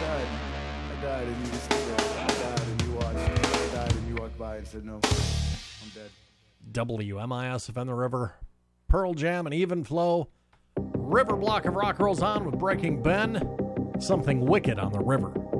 died, and you just stood there. I died, and you watched. I died, and you walked by and said, no, I'm dead. WMIS FM the River, Pearl Jam and Even Flow. River block of rock rolls on with Breaking Ben. Something Wicked on the River.